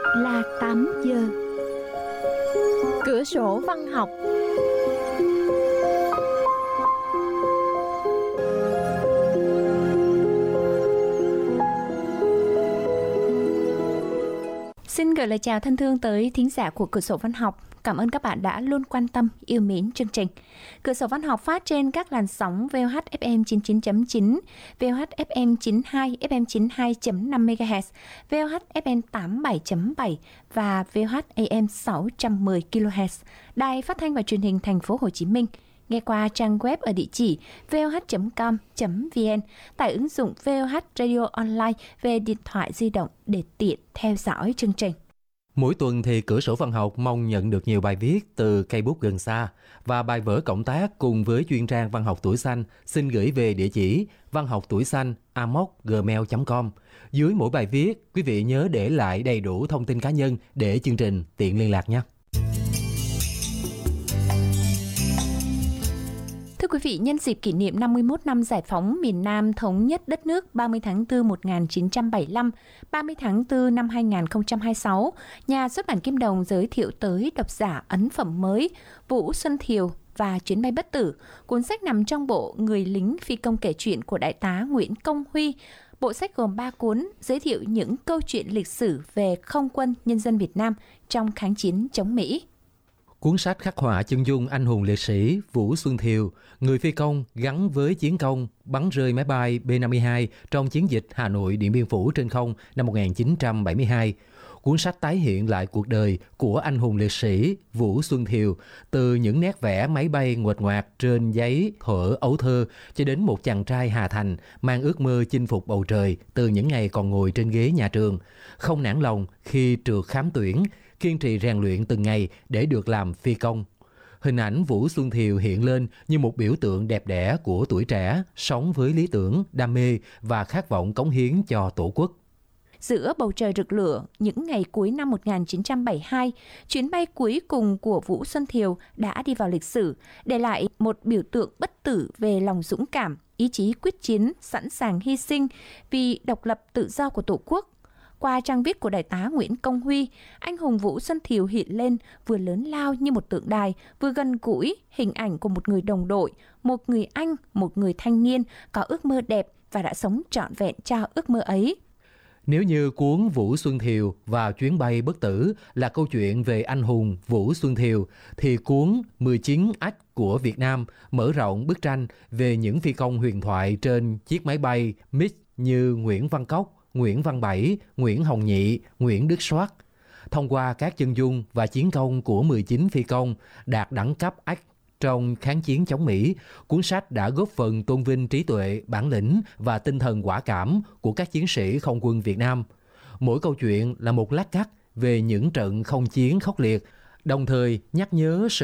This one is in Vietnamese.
là 8 giờ. Cửa sổ văn học. Xin gửi lời chào thân thương tới thính giả của Cửa sổ văn học. Cảm ơn các bạn đã luôn quan tâm, yêu mến chương trình. Cửa sổ văn học phát trên các làn sóng VOH FM 99.9, VOH FM 92, FM 92.5 MHz, VOH FM 87.7 và VOH AM 610 kHz. Đài Phát thanh và Truyền hình Thành phố Hồ Chí Minh. Nghe qua trang web ở địa chỉ voh.com.vn, tải ứng dụng VOH Radio Online về điện thoại di động để tiện theo dõi chương trình. Mỗi tuần thì Cửa sổ văn học mong nhận được nhiều bài viết từ cây bút gần xa và bài vở cộng tác cùng với chuyên trang Văn học Tuổi Xanh xin gửi về địa chỉ vanhoc.tuổi xanh@gmail.com. Dưới mỗi bài viết, quý vị nhớ để lại đầy đủ thông tin cá nhân để chương trình tiện liên lạc nhé. Thưa quý vị, nhân dịp kỷ niệm 51 năm giải phóng miền Nam thống nhất đất nước 30 tháng 4 1975, 30 tháng 4 năm 2026, nhà xuất bản Kim Đồng giới thiệu tới độc giả ấn phẩm mới Vũ Xuân Thiều và Chuyến bay bất tử. Cuốn sách nằm trong bộ Người lính phi công kể chuyện của Đại tá Nguyễn Công Huy. Bộ sách gồm 3 cuốn giới thiệu những câu chuyện lịch sử về không quân nhân dân Việt Nam trong kháng chiến chống Mỹ. Cuốn sách khắc họa chân dung anh hùng liệt sĩ Vũ Xuân Thiều, người phi công gắn với chiến công bắn rơi máy bay B-52 trong chiến dịch Hà Nội Điện Biên Phủ trên không năm 1972. Cuốn sách tái hiện lại cuộc đời của anh hùng liệt sĩ Vũ Xuân Thiều, từ những nét vẽ máy bay nguệch ngoạc trên giấy thuở ấu thơ cho đến một chàng trai Hà Thành mang ước mơ chinh phục bầu trời từ những ngày còn ngồi trên ghế nhà trường, không nản lòng khi trượt khám tuyển, kiên trì rèn luyện từng ngày để được làm phi công. Hình ảnh Vũ Xuân Thiều hiện lên như một biểu tượng đẹp đẽ của tuổi trẻ, sống với lý tưởng, đam mê và khát vọng cống hiến cho Tổ quốc. Giữa bầu trời rực lửa, những ngày cuối năm 1972, chuyến bay cuối cùng của Vũ Xuân Thiều đã đi vào lịch sử, để lại một biểu tượng bất tử về lòng dũng cảm, ý chí quyết chiến, sẵn sàng hy sinh vì độc lập tự do của Tổ quốc. Qua trang viết của Đại tá Nguyễn Công Huy, anh hùng Vũ Xuân Thiều hiện lên vừa lớn lao như một tượng đài, vừa gần gũi hình ảnh của một người đồng đội, một người anh, một người thanh niên có ước mơ đẹp và đã sống trọn vẹn cho ước mơ ấy. Nếu như cuốn Vũ Xuân Thiều và Chuyến bay bất tử là câu chuyện về anh hùng Vũ Xuân Thiều, thì cuốn 19 ách của Việt Nam mở rộng bức tranh về những phi công huyền thoại trên chiếc máy bay MiG như Nguyễn Văn Cóc, Nguyễn Văn Bảy, Nguyễn Hồng Nhị, Nguyễn Đức Soát. Thông qua các chân dung và chiến công của 19 phi công đạt đẳng cấp ách trong kháng chiến chống Mỹ, cuốn sách đã góp phần tôn vinh trí tuệ, bản lĩnh và tinh thần quả cảm của các chiến sĩ không quân Việt Nam. Mỗi câu chuyện là một lát cắt về những trận không chiến khốc liệt, đồng thời nhắc nhớ sự